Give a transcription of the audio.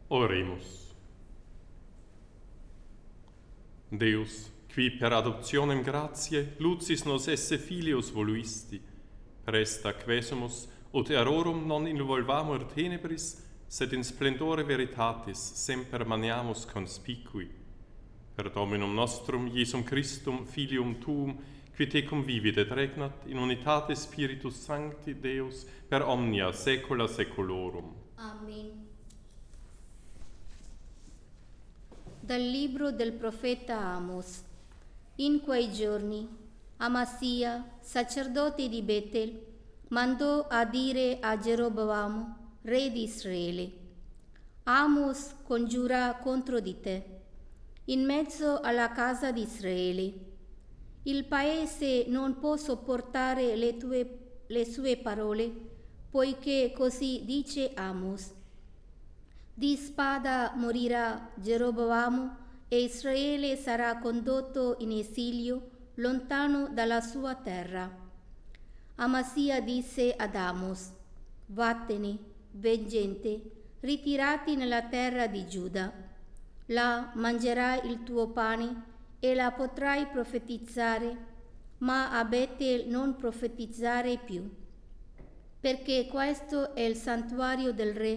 Oremus. Deus, qui per adoptionem gratiae lucis nos esse filios voluisti, presta quesumus ut errorum non involvamur tenebris, sed in splendore veritatis semper maniamus conspicui. Per Dominum nostrum Iesum Christum, Filium Tuum, qui tecum vivit et regnat in unitate Spiritus Sancti Deus per omnia saecula saeculorum. Amen. Dal libro del profeta Amos. In quei giorni Amasia, sacerdote di Betel, mandò a dire a Geroboamo, re di Israele: Amos congiura contro di te, in mezzo alla casa di Israele. Il paese non può sopportare le sue parole, poiché così dice Amos: di spada morirà Geroboamo e Israele sarà condotto in esilio lontano dalla sua terra. Amasia disse ad Amos: vattene, veggente, ritirati nella terra di Giuda. Là mangerai il tuo pane e la potrai profetizzare, ma a Betel non profetizzare più, perché questo è il santuario del re